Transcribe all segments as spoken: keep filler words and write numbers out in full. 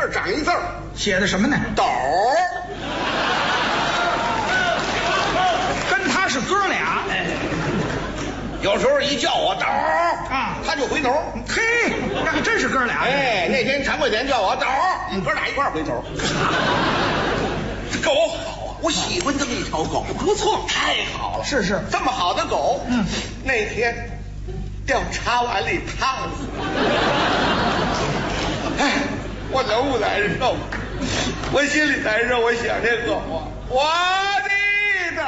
儿长一字儿， 写的什么呢？ 斗。 跟他是哥俩。 哎，有时候一叫我斗啊， 他就回头。 嘿，那还真是哥俩。 哎，那天常贵田叫我斗，我们哥俩一块儿回头。这狗好啊，我喜欢这么一条狗，不错，太好了。 是是， 这么好的狗， 嗯， 那天掉茶碗里烫死。哎，我能不难受？我心里难受，我想这狗啊，我的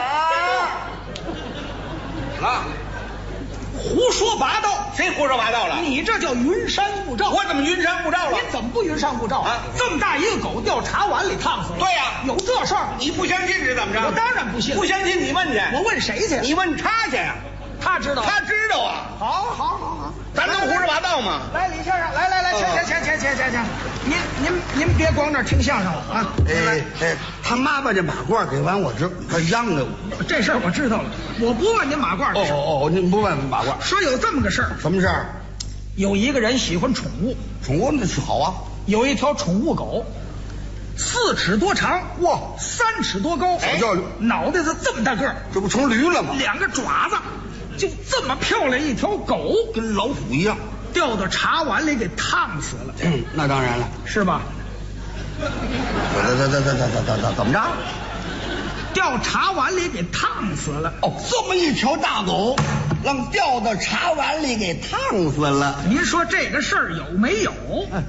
哪儿？啊， 胡说八道！ 谁胡说八道了？ 你这叫云山雾罩。 我怎么云山雾罩了？ 你怎么不云山雾罩啊？ 这么大一个狗掉茶碗里烫死了。 对呀， 有这事儿？ 你不相信是怎么着？ 我当然不信。 不相信你问去。 我问谁去？ 你问他去呀。 他知道。 他知道啊。 好，好，好，好。 咱能胡说八道吗？ 来，李先生，来来来，请请请请请请请，您您您别光这听相声了啊！ 哎哎，他妈把这马褂给完我之后，他央着我。 这事儿我知道了，我不问您马褂的事。 哦哦哦，您不问马褂？ 说有这么个事儿。 什么事儿？ 有一个人喜欢宠物， 宠物那是好啊。 有一条宠物狗，四尺多长，哇，三尺多高， 哎叫脑袋子这么大个儿， 这不成驴了吗？ 两个爪子，就这么漂亮一条狗， 跟老虎一样， 掉到茶碗里给烫死了。 嗯，那当然了， 是吧？ 怎怎怎怎怎怎怎怎么着？ 掉茶碗里给烫死了。 哦，这么一条大狗，让掉到茶碗里给烫死了。 您说这个事儿有没有？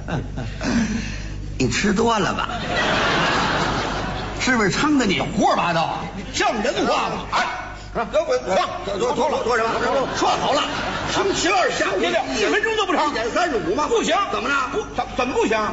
你吃多了吧？是不是撑得你胡说八道？像人话吗？哎。啊，给我放，多多多多什么？说好了，星期二下午星期六一分钟都不成， 一点三十五吗？ 不行， 怎么着？ 不，怎怎么不行？